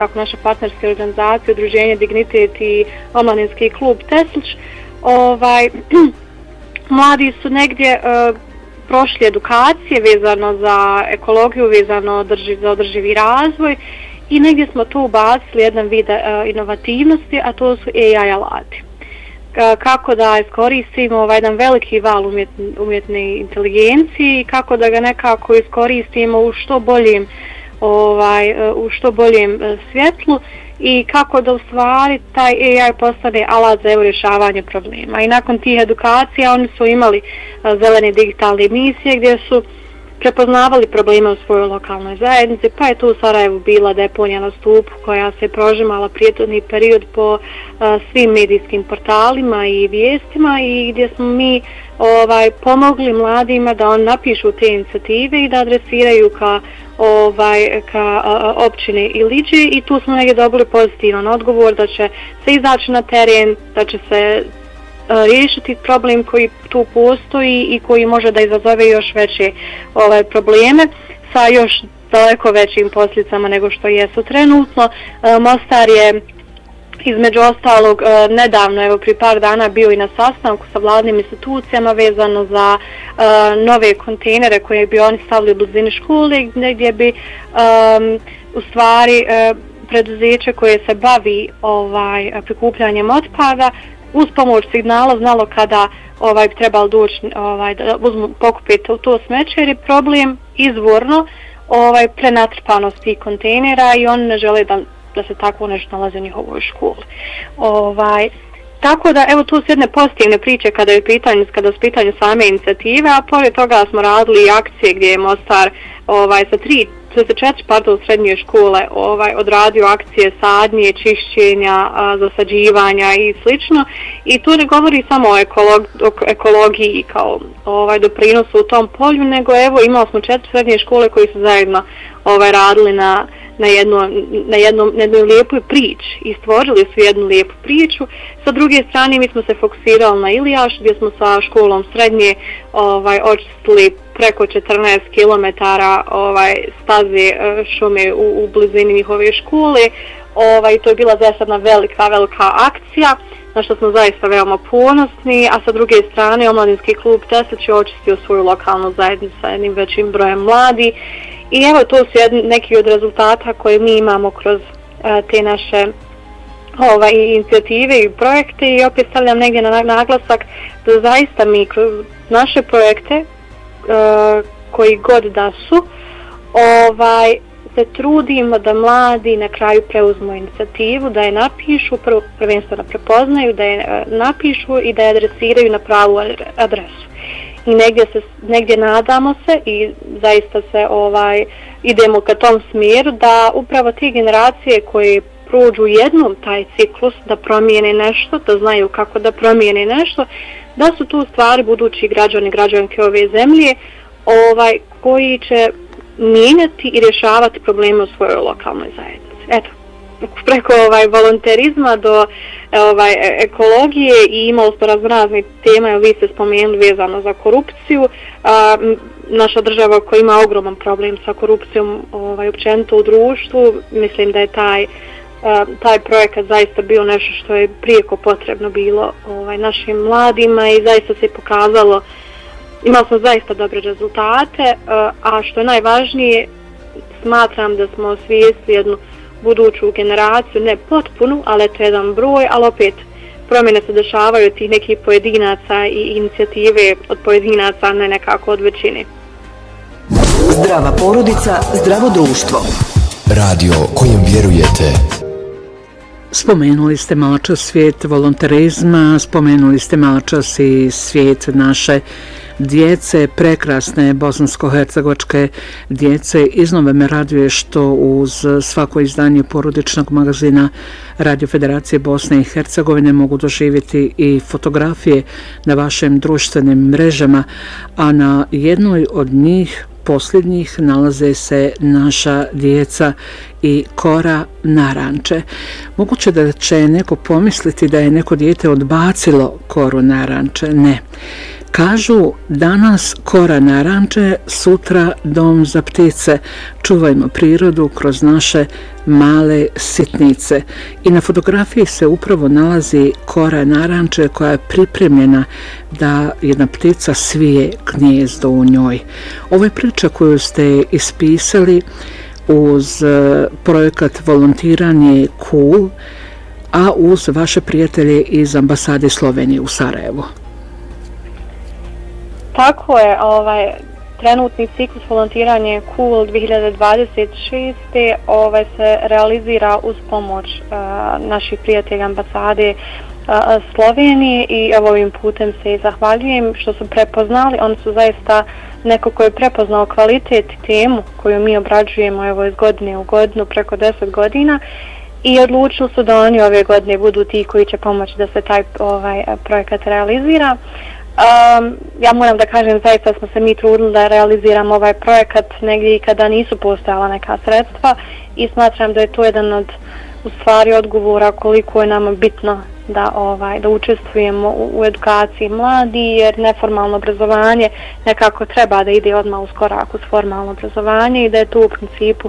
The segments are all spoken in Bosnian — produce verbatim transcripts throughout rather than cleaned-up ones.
kako naše partnerske organizacije, Udruženje Dignitet i Omladinski klub Teslić, ovaj, mladi su negdje uh, prošli edukacije vezano za ekologiju, vezano održiv, za održivi razvoj i negdje smo tu ubacili jedan vid uh, inovativnosti, a to su A I alati. Kako da iskoristimo ovaj jedan veliki val umjetne, umjetne inteligencije i kako da ga nekako iskoristimo u što boljem ovaj u što boljem svjetlu i kako da u stvari taj A I postane alat za evo rješavanje problema. I nakon tih edukacija oni su imali zelene digitalne emisije gdje su prepoznavali probleme u svojoj lokalnoj zajednici, pa je tu u Sarajevu bila deponija na stupu koja se prožimala prijetodni period po a, svim medijskim portalima i vijestima i gdje smo mi ovaj, pomogli mladima da on napišu te inicijative i da adresiraju ka, ovaj, ka a, općine Iliđe i tu smo negdje dobili pozitivan odgovor da će se izaći na teren, da će se riješiti problem koji tu postoji i koji može da izazove još veće ove probleme sa još daleko većim posljedicama nego što jesu trenutno. Mostar je između ostalog nedavno, evo prije par dana bio i na sastanku sa vladnim institucijama vezano za uh, nove kontejnere koje bi oni stavili u blizini škole gdje bi um, u stvari uh, preduzeće koje se bavi ovaj prikupljanjem otpada uz pomoć signala znalo kada ovaj bi trebalo doći ovaj da uzmu pokupiti u to smeće jer je problem izvorno ovaj prenatrpanost tih kontejnera i oni ne žele da da se tako nešto nalazi u njihovoj školi. Ovaj tako da evo tu su jedne pozitivne priče kada je pitanje kada su pitanje same inicijative, a pored toga smo radili akcije gdje je Mostar ovaj sa tri sa četiri pardon srednje škole ovaj odradio akcije sadnje, čišćenja, a, zasađivanja i slično. I tu ne govori samo o, ekolog, o ekologiji kao ovaj doprinosu u tom polju, nego evo imali smo četiri srednje škole koji su zajedno ovaj radili na na jednu na jednom na jednoj lijepoj priči i stvorili su jednu lijepu priču. Sa druge strane mi smo se fokusirali na Ilijaš gdje smo sa školom srednje ovaj očistili preko četrnaest kilometara ovaj staze šume u, u blizini njihove škole. Ovaj to je bila zaista jedna velika velika akcija na što smo zaista veoma ponosni, a sa druge strane Omladinski klub Teslić je očistio svoju lokalnu zajednicu sa jednim većim brojem mladi. I evo to su jedni, neki od rezultata koje mi imamo kroz a, te naše ovaj, inicijative i projekte i opet stavljam negdje na naglasak da zaista mi kroz naše projekte a, koji god da su ovaj, se trudimo da mladi na kraju preuzmu inicijativu, da je napišu, prvo prvenstveno prepoznaju, da je napišu i da je adresiraju na pravu adresu. I negdje se negdje nadamo se i zaista se ovaj idemo ka tom smjeru da upravo te generacije koje prođu jednom taj ciklus da promijene nešto, da znaju kako da promijene nešto, da su tu stvari budući građani građanke ove zemlje ovaj koji će mijenjati i rješavati probleme u svojoj lokalnoj zajednici. Eto, preko ovaj volonterizma do ovaj ekologije i imali smo raznorazne teme, vi ste spomenuli vezano za korupciju. A, naša država koja ima ogroman problem sa korupcijom ovaj općenito u društvu, mislim da je taj a, taj projekat zaista bio nešto što je prijeko potrebno bilo ovaj našim mladima i zaista se pokazalo, imali smo zaista dobre rezultate, a, a što je najvažnije, smatram da smo osvijestili jednu buduću generaciju, ne potpunu, ali to je jedan broj, ali opet promjene se dešavaju od tih nekih pojedinaca i inicijative od pojedinaca, ne nekako od većine. Zdrava porodica, zdravo društvo. Radio kojem vjerujete. Spomenuli ste maločas svijet volonterizma, spomenuli ste maločas i svijet naše djece, prekrasne bosansko-hercegovačke djece. Iznova me raduje što uz svako izdanje porodičnog magazina Radio Federacije Bosne i Hercegovine mogu doživjeti i fotografije na vašim društvenim mrežama, a na jednoj od njih posljednjih nalaze se naša djeca i Kora Naranče. Moguće da će neko pomisliti da je neko dijete odbacilo Koru Naranče. Ne. Kažu danas kora naranče, sutra dom za ptice. Čuvajmo prirodu kroz naše male sitnice. I na fotografiji se upravo nalazi kora naranče koja je pripremljena da jedna ptica svije gnijezdo u njoj. Ovo je priča koju ste ispisali uz projekat Volontiranje Cool, a uz vaše prijatelje iz ambasade Slovenije u Sarajevu. Tako je, ovaj, trenutni ciklus volontiranje Cool dvije hiljade dvadeset šeste ovaj, se realizira uz pomoć uh, naših prijatelja ambasade uh, Slovenije i ovim putem se i zahvaljujem što su prepoznali. Oni su zaista neko ko je prepoznao kvalitet i temu koju mi obrađujemo evo, iz godine u godinu, preko deset godina, i odlučili su da oni ove godine budu ti koji će pomoći da se taj ovaj, projekat realizira. Um, ja moram da kažem, zaista smo se mi trudili da realiziramo ovaj projekat negdje i kada nisu postojala neka sredstva i smatram da je to jedan od u stvari odgovora koliko je nama bitno da ovaj da učestvujemo u, u edukaciji mladi, jer neformalno obrazovanje nekako treba da ide odmah uz korak uz formalno obrazovanje i da je to u principu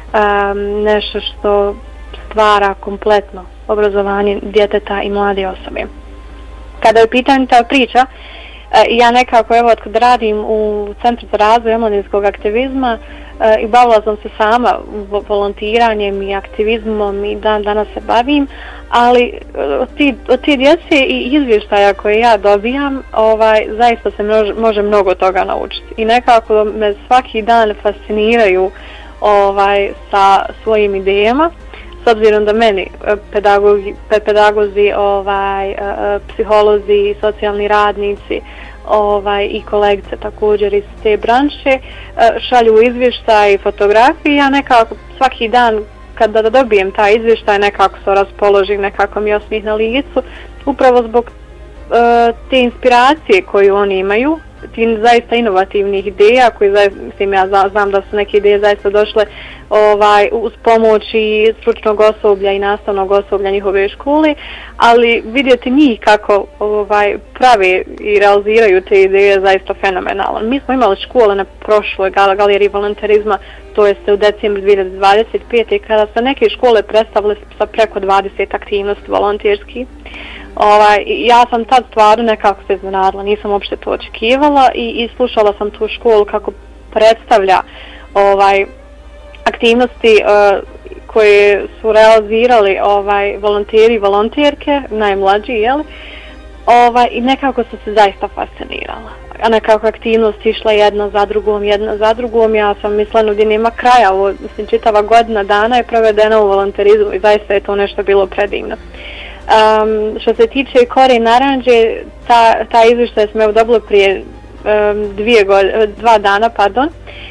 um, nešto što stvara kompletno obrazovanje djeteta i mlade osobe. Kada je u pitanju ta priča, ja nekako evo kad radim u Centru za razvoj omladinskog aktivizma i bavila sam se sama volontiranjem i aktivizmom i dan danas se bavim, ali od ti, od ti djece i izvještaja koje ja dobijam, ovaj, zaista se može, može mnogo toga naučiti. I nekako me svaki dan fasciniraju ovaj, sa svojim idejama. S obzirom da meni pedagogi, pedagozi, ovaj, psiholozi, socijalni radnici ovaj, i kolegice također iz te branše šalju izvještaj i fotografije, ja nekako svaki dan kada da dobijem taj izvještaj nekako se raspoložim, nekako mi osmih na licu, upravo zbog uh, te inspiracije koju oni imaju, ti zaista inovativnih ideja koji zaista, mislim, ja znam da su neke ideje zaista došle ovaj, uz pomoć i stručnog osoblja i nastavnog osoblja njihove škole, ali vidjeti njih kako ovaj, prave i realiziraju te ideje je zaista fenomenalno. Mi smo imali škole na prošloj galeriji volonterizma, to jest u decembru dvije hiljade dvadeset pete kada su neke škole predstavile sa preko dvadeset aktivnosti volonterski. Ovaj, ja sam tad stvarno nekako se iznenadila, nisam uopšte to očekivala i, i slušala sam tu školu kako predstavlja ovaj, aktivnosti uh, koje su realizirali ovaj, volonteri i volonterke, najmlađi, jel? Ovaj, i nekako sam se zaista fascinirala. A nekako aktivnost išla jedna za drugom, jedna za drugom, ja sam mislila gdje nema kraja, ovo, mislim, čitava godina dana je provedena u volonterizmu i zaista je to nešto bilo predivno. Um, što se tiče kore naranđe, ta, ta izvještaj smo dobili prije um, dvije god, dva dana, pardon,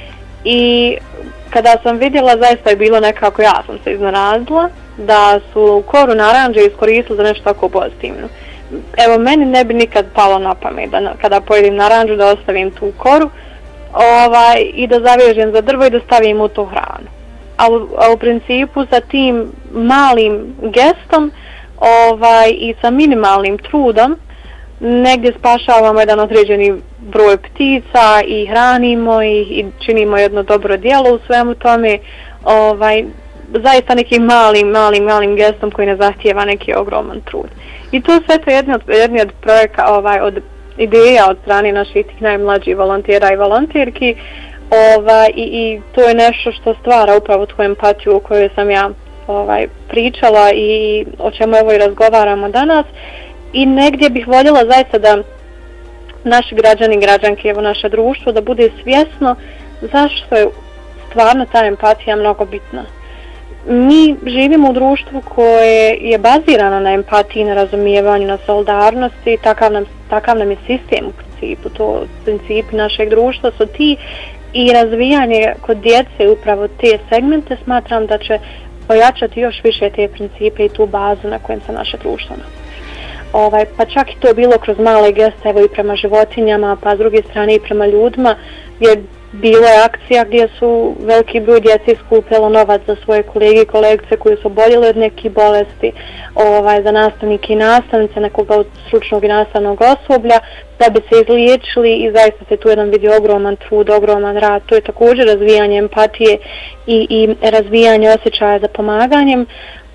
i kada sam vidjela, zaista je bilo nekako, ja sam se iznenadila da su koru naranđe iskoristili za nešto tako pozitivno. Evo, meni ne bi nikad palo na pamet da kada pojedim naranđu da ostavim tu koru ovaj, i da zavežem za drvo i da stavim u tu hranu. A u, a u principu sa tim malim gestom ovaj, i sa minimalnim trudom negdje spašavamo jedan određeni broj ptica i hranimo ih i činimo jedno dobro djelo u svemu tome, ovaj, zaista nekim malim, malim, malim gestom koji ne zahtijeva neki ogroman trud. I to sve to je jedni od, jedni od projekta, ovaj, od ideja od strane naših tih najmlađih volontera i volonterki, ovaj, i, i to je nešto što stvara upravo tu empatiju o kojoj sam ja ovaj, pričala i o čemu evo i razgovaramo danas. I negdje bih voljela zaista da naši građani i građanke, evo naše društvo, da bude svjesno zašto je stvarno ta empatija mnogo bitna. Mi živimo u društvu koje je bazirano na empatiji, na razumijevanju, na solidarnosti, takav nam, takav nam je sistem u principu, to principi našeg društva su ti i razvijanje kod djece upravo te segmente smatram da će pojačati još više te principe i tu bazu na kojem se naše društvo nalazi. Ovaj, pa čak i to je bilo kroz male geste, evo i prema životinjama, pa s druge strane i prema ljudima, gdje bilo je akcija gdje su veliki broj djece iskupilo novac za svoje kolege i kolegice koji su oboljeli od nekih bolesti, ovaj, za nastavnike i nastavnice, nekog od stručnog i nastavnog osoblja, da bi se izliječili i zaista se tu jedan vidi ogroman trud, ogroman rad. To je također razvijanje empatije i, i razvijanje osjećaja za pomaganjem.